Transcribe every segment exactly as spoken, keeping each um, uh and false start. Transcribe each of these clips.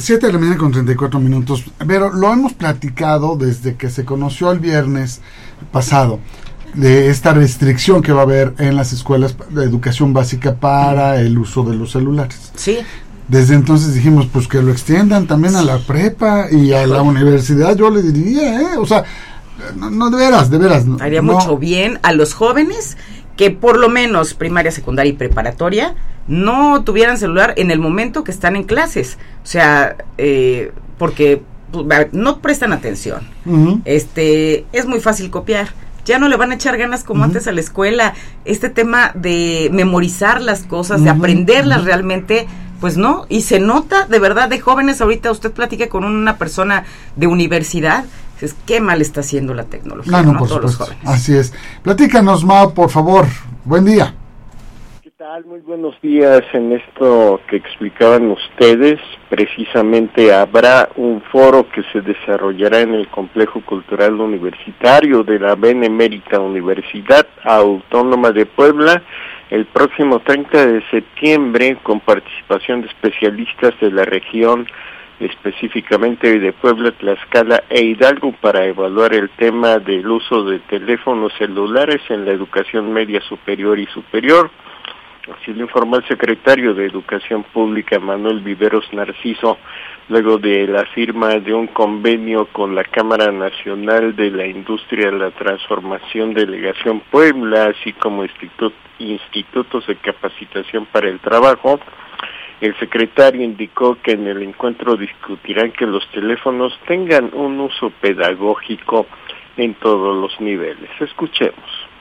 siete de la mañana con treinta y cuatro minutos, pero lo hemos platicado desde que se conoció el viernes pasado, de esta restricción que va a haber en las escuelas de educación básica para el uso de los celulares. Sí. Desde entonces dijimos, pues que lo extiendan también a la prepa y a la universidad, yo le diría, ¿eh? O sea, no, no de veras, de veras. No, haría no. mucho bien a los jóvenes que por lo menos primaria, secundaria y preparatoria no tuvieran celular en el momento que están en clases. O sea, eh, porque no prestan atención. Uh-huh. Este, es muy fácil copiar. Ya no le van a echar ganas como uh-huh. antes a la escuela. Este tema de memorizar las cosas, uh-huh. de aprenderlas uh-huh. realmente, pues no. Y se nota de verdad de jóvenes. Ahorita usted platica con una persona de universidad. Dices, qué mal está haciendo la tecnología, no, no, ¿no? Por Todos supuesto. los jóvenes. Así es. Platícanos, Mao, por favor. Buen día. ¿Qué tal? Muy buenos días. En esto que explicaban ustedes, precisamente habrá un foro que se desarrollará en el Complejo Cultural Universitario de la Benemérita Universidad Autónoma de Puebla el próximo treinta de septiembre, con participación de especialistas de la región, específicamente de Puebla, Tlaxcala e Hidalgo, para evaluar el tema del uso de teléfonos celulares en la educación media superior y superior. Así lo informó el secretario de Educación Pública, Manuel Viveros Narciso, luego de la firma de un convenio con la Cámara Nacional de la Industria de la Transformación Delegación Puebla, así como institut- institutos de capacitación para el trabajo. El secretario indicó que en el encuentro discutirán que los teléfonos tengan un uso pedagógico en todos los niveles. Escuchemos.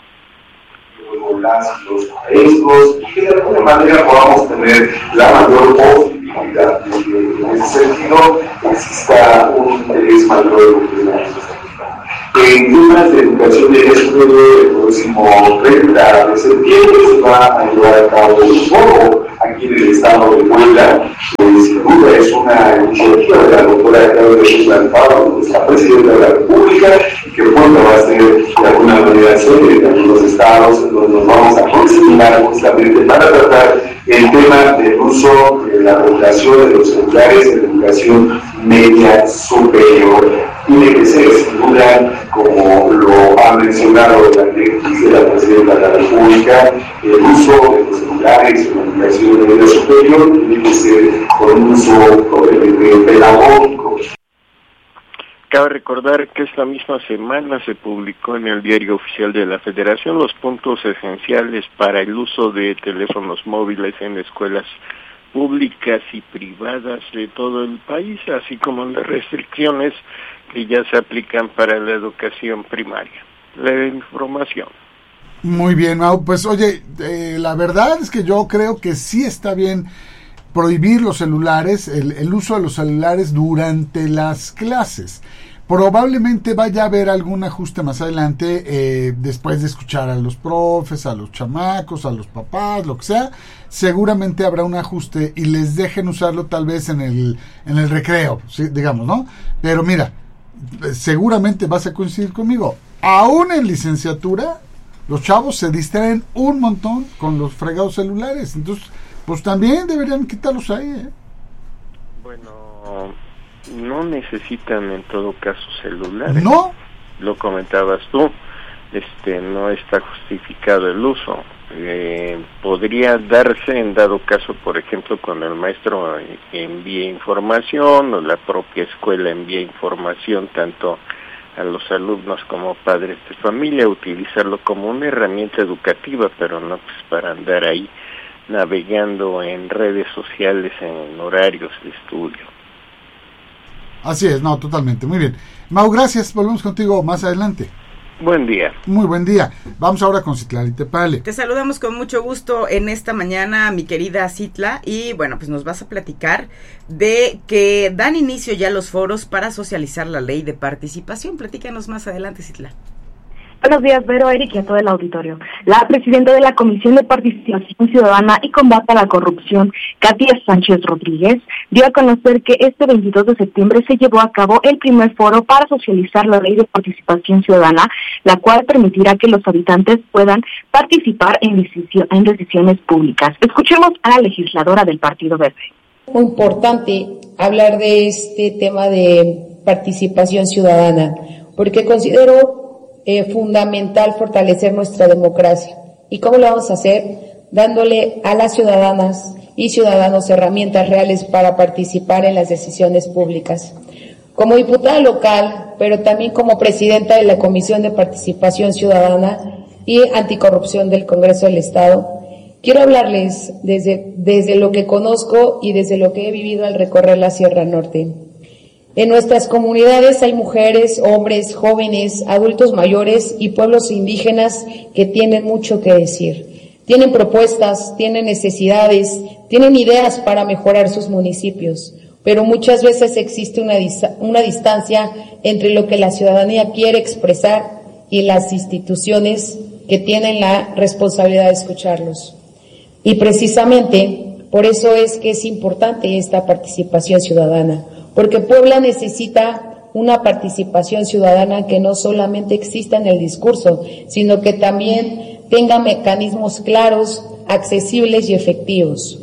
Los maestros, y que de alguna manera podamos tener la mayor posibilidad de que en ese sentido exista un interés mayor de los estudiantes. En temas de educación de estudio, el próximo treinta de septiembre se va a llevar a cabo un foro aquí en el estado de Puebla, que sin duda es una iniciativa de la doctora Claudia Alfaro, nuestra presidenta de la República, y que pronto va a ser de alguna manera serie de algunos estados en donde nos vamos a concentrar justamente para tratar el tema del uso de la regulación de los celulares en educación media superior. Tiene que ser, sin duda, como lo ha mencionado la directriz de la Presidenta de la República, el uso de los celulares en la educación media superior tiene que ser con un uso pedagógico. Cabe recordar que esta misma semana se publicó en el Diario Oficial de la Federación los puntos esenciales para el uso de teléfonos móviles en escuelas públicas y privadas de todo el país, así como las restricciones que ya se aplican para la educación primaria. La información. Muy bien, Mau. Pues oye, eh, la verdad es que yo creo que sí está bien prohibir los celulares, el, el uso de los celulares durante las clases. Probablemente vaya a haber algún ajuste más adelante, eh, después de escuchar a los profes, a los chamacos, a los papás, lo que sea. Seguramente habrá un ajuste y les dejen usarlo tal vez en el en el recreo, ¿sí? Digamos, ¿no? Pero mira, seguramente vas a coincidir conmigo. Aún en licenciatura, los chavos se distraen un montón con los fregados celulares. Entonces, pues también deberían quitarlos ahí, ¿eh? Bueno, no necesitan en todo caso celulares. ¿No? Lo comentabas tú, este, no está justificado el uso. Eh, podría darse en dado caso, por ejemplo, cuando el maestro envía información o la propia escuela envía información tanto a los alumnos como padres de familia, utilizarlo como una herramienta educativa, pero no pues para andar ahí navegando en redes sociales en horarios de estudio. Así es, no, totalmente, muy bien. Mau, gracias, volvemos contigo más adelante. Buen día. Muy buen día. Vamos ahora con Citlali Tepale. Te saludamos con mucho gusto en esta mañana, mi querida Citla, y bueno, pues nos vas a platicar de que dan inicio ya los foros para socializar la ley de participación. Platícanos más adelante, Citla. Buenos días, Vero, Eric y a todo el auditorio. La presidenta de la Comisión de Participación Ciudadana y Combate a la Corrupción, Katia Sánchez Rodríguez, dio a conocer que este veintidós de septiembre se llevó a cabo el primer foro para socializar la ley de participación ciudadana, la cual permitirá que los habitantes puedan participar en, decision- en decisiones públicas. Escuchemos a la legisladora del Partido Verde. Muy importante hablar de este tema de participación ciudadana, porque considero eh, fundamental fortalecer nuestra democracia. ¿Y cómo lo vamos a hacer? Dándole a las ciudadanas y ciudadanos herramientas reales para participar en las decisiones públicas. Como diputada local, pero también como presidenta de la Comisión de Participación Ciudadana y Anticorrupción del Congreso del Estado, quiero hablarles desde, desde lo que conozco y desde lo que he vivido al recorrer la Sierra Norte. En nuestras comunidades hay mujeres, hombres, jóvenes, adultos mayores y pueblos indígenas que tienen mucho que decir. Tienen propuestas, tienen necesidades, tienen ideas para mejorar sus municipios, pero muchas veces existe una, una distancia entre lo que la ciudadanía quiere expresar y las instituciones que tienen la responsabilidad de escucharlos. Y precisamente por eso es que es importante esta participación ciudadana, porque Puebla necesita una participación ciudadana que no solamente exista en el discurso, sino que también tenga mecanismos claros, accesibles y efectivos.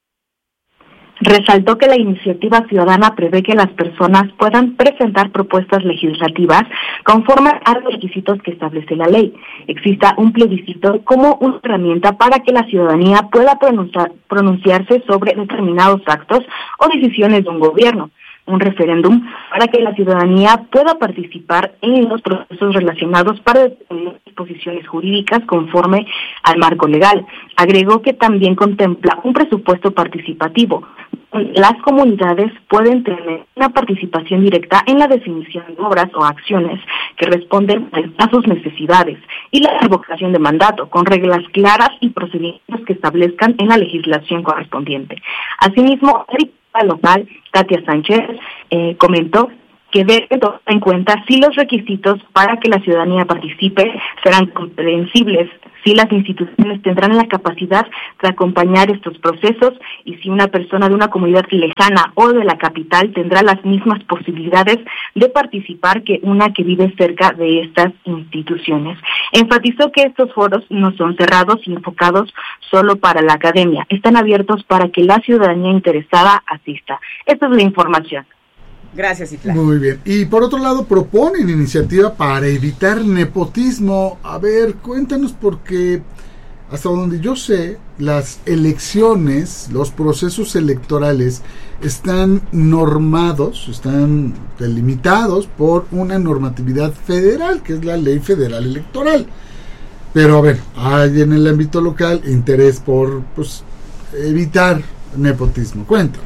Resaltó que la iniciativa ciudadana prevé que las personas puedan presentar propuestas legislativas conforme a los requisitos que establece la ley. Exista un plebiscito como una herramienta para que la ciudadanía pueda pronunciar, pronunciarse sobre determinados actos o decisiones de un gobierno. Un referéndum para que la ciudadanía pueda participar en los procesos relacionados para determinar disposiciones jurídicas conforme al marco legal. Agregó que también contempla un presupuesto participativo. Las comunidades pueden tener una participación directa en la definición de obras o acciones que responden a sus necesidades y la revocación de mandato con reglas claras y procedimientos que establezcan en la legislación correspondiente. Asimismo, la local, Katia Sánchez, eh, comentó que debe tomar en cuenta si los requisitos para que la ciudadanía participe serán comprensibles, si las instituciones tendrán la capacidad de acompañar estos procesos y si una persona de una comunidad lejana o de la capital tendrá las mismas posibilidades de participar que una que vive cerca de estas instituciones. Enfatizó que estos foros no son cerrados y enfocados solo para la academia, están abiertos para que la ciudadanía interesada asista. Esta es la información. Gracias, Itla. Muy bien. Y por otro lado, proponen iniciativa para evitar nepotismo. A ver, cuéntanos, porque hasta donde yo sé, las elecciones, los procesos electorales están normados, están delimitados por una normatividad federal, que es la Ley Federal Electoral. Pero a ver, hay en el ámbito local interés por, pues, evitar nepotismo. Cuéntanos.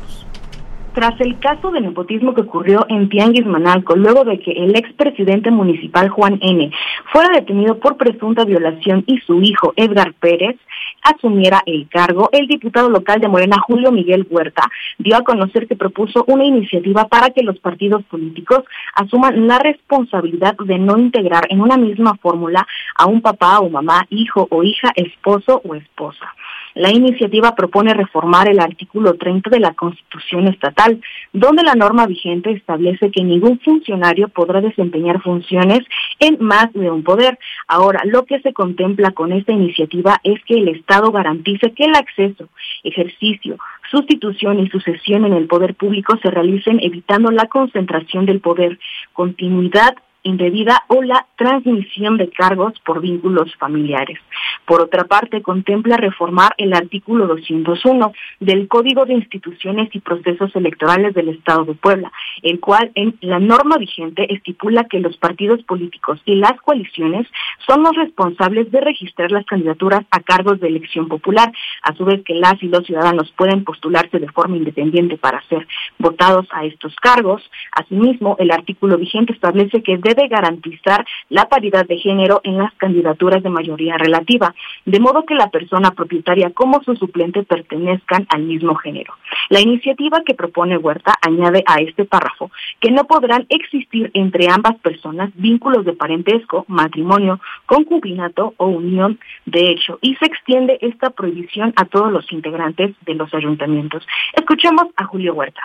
Tras el caso de nepotismo que ocurrió en Tianguis Manalco, luego de que el expresidente municipal Juan N. fuera detenido por presunta violación y su hijo Edgar Pérez asumiera el cargo, el diputado local de Morena, Julio Miguel Huerta, dio a conocer que propuso una iniciativa para que los partidos políticos asuman la responsabilidad de no integrar en una misma fórmula a un papá o mamá, hijo o hija, esposo o esposa. La iniciativa propone reformar el artículo treinta de la Constitución Estatal, donde la norma vigente establece que ningún funcionario podrá desempeñar funciones en más de un poder. Ahora, lo que se contempla con esta iniciativa es que el Estado garantice que el acceso, ejercicio, sustitución y sucesión en el poder público se realicen evitando la concentración del poder, continuidad indebida o la transmisión de cargos por vínculos familiares. Por otra parte, contempla reformar el artículo doscientos uno del Código de Instituciones y Procesos Electorales del Estado de Puebla, el cual en la norma vigente estipula que los partidos políticos y las coaliciones son los responsables de registrar las candidaturas a cargos de elección popular, a su vez que las y los ciudadanos pueden postularse de forma independiente para ser votados a estos cargos. Asimismo, el artículo vigente establece que debe de garantizar la paridad de género en las candidaturas de mayoría relativa, de modo que la persona propietaria como su suplente pertenezcan al mismo género. La iniciativa que propone Huerta añade a este párrafo que no podrán existir entre ambas personas vínculos de parentesco, matrimonio, concubinato o unión de hecho, y se extiende esta prohibición a todos los integrantes de los ayuntamientos. Escuchemos a Julio Huerta.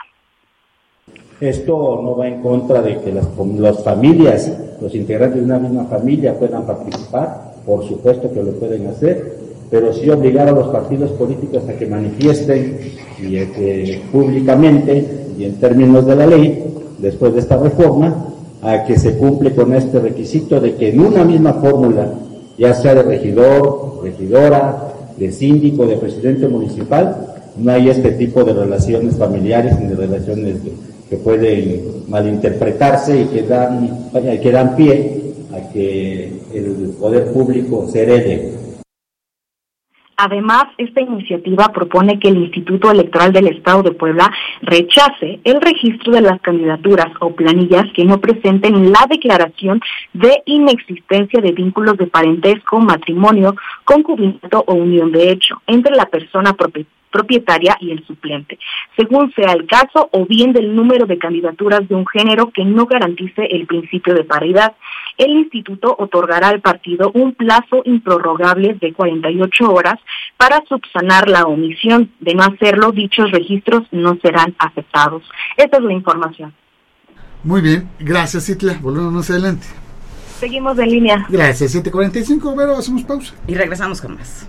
Esto no va en contra de que las, las familias, los integrantes de una misma familia puedan participar, por supuesto que lo pueden hacer, pero sí obligar a los partidos políticos a que manifiesten y eh, públicamente y en términos de la ley, después de esta reforma, a que se cumple con este requisito de que en una misma fórmula, ya sea de regidor, regidora, de síndico, de presidente municipal, no hay este tipo de relaciones familiares ni de relaciones de, que pueden malinterpretarse y que dan, que dan pie a que el poder público se herede. Además, esta iniciativa propone que el Instituto Electoral del Estado de Puebla rechace el registro de las candidaturas o planillas que no presenten la declaración de inexistencia de vínculos de parentesco, matrimonio, concubinato o unión de hecho entre la persona propietaria propietaria y el suplente, según sea el caso, o bien del número de candidaturas de un género que no garantice el principio de paridad. El instituto otorgará al partido un plazo improrrogable de cuarenta y ocho horas para subsanar la omisión. De no hacerlo, dichos registros no serán aceptados. Esta es la información. Muy bien, gracias, Itla. Volvemos más adelante. Seguimos en línea. Gracias, siete cuarenta y cinco, Vero, hacemos pausa. Y regresamos con más.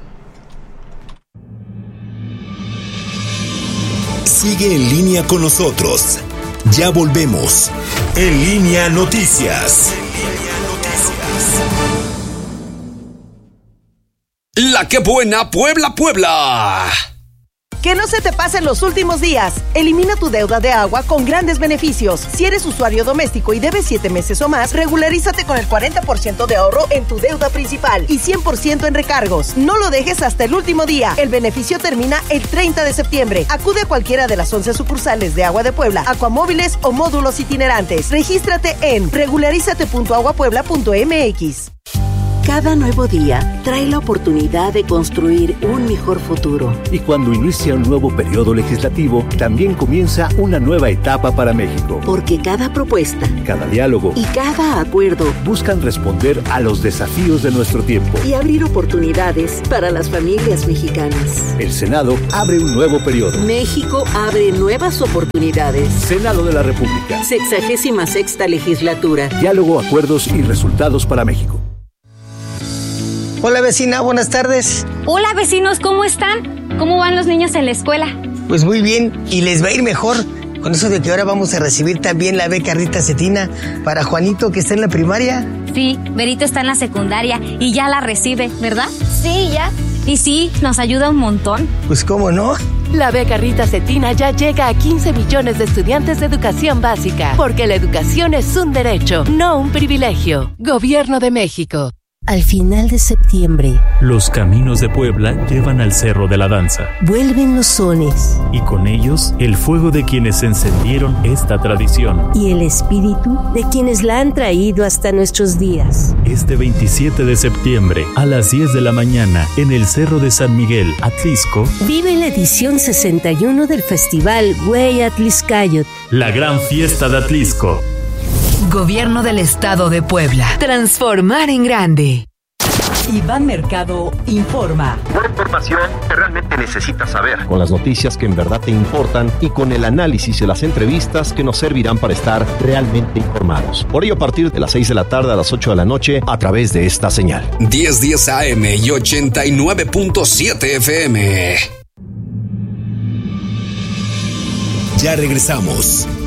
Sigue en línea con nosotros. Ya volvemos. En Línea Noticias. La que buena Puebla, Puebla. Que no se te pasen los últimos días. Elimina tu deuda de agua con grandes beneficios. Si eres usuario doméstico y debes siete meses o más, regularízate con el cuarenta por ciento de ahorro en tu deuda principal y cien por ciento en recargos. No lo dejes hasta el último día. El beneficio termina el treinta de septiembre. Acude a cualquiera de las once sucursales de Agua de Puebla, Acuamóviles o módulos itinerantes. Regístrate en regularízate punto agua puebla punto m x. Cada nuevo día trae la oportunidad de construir un mejor futuro. Y cuando inicia un nuevo periodo legislativo, también comienza una nueva etapa para México. Porque cada propuesta, cada diálogo y cada acuerdo buscan responder a los desafíos de nuestro tiempo y abrir oportunidades para las familias mexicanas. El Senado abre un nuevo periodo. México abre nuevas oportunidades. Senado de la República. Sexagésima sexta legislatura. Diálogo, acuerdos y resultados para México. Hola vecina, buenas tardes. Hola vecinos, ¿cómo están? ¿Cómo van los niños en la escuela? Pues muy bien, y les va a ir mejor con eso de que ahora vamos a recibir también la beca Rita Cetina para Juanito, que está en la primaria. Sí, Berito está en la secundaria y ya la recibe, ¿verdad? Sí, ya. Y sí, nos ayuda un montón. Pues cómo no. La beca Rita Cetina ya llega a quince millones de estudiantes de educación básica, porque la educación es un derecho, no un privilegio. Gobierno de México. Al final de septiembre, los caminos de Puebla llevan al Cerro de la Danza. Vuelven los sones. Y con ellos, el fuego de quienes encendieron esta tradición. Y el espíritu de quienes la han traído hasta nuestros días. Este veintisiete de septiembre, a las diez de la mañana, en el Cerro de San Miguel, Atlisco, vive la edición sesenta y uno del Festival Güey Atliscayot. La gran fiesta de Atlisco. Gobierno del Estado de Puebla. Transformar en grande. Iván Mercado informa. Por información que realmente necesitas saber. Con las noticias que en verdad te importan y con el análisis y las entrevistas que nos servirán para estar realmente informados. Por ello, a partir de las seis de la tarde a las ocho de la noche, a través de esta señal. diez diez A M y ochenta y nueve punto siete F M. Ya regresamos.